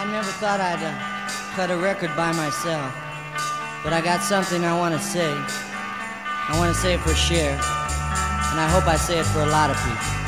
I never thought I'd cut a record by myself, but I got something I want to say. I want to say it for Cher, and I hope I say it for a lot of people.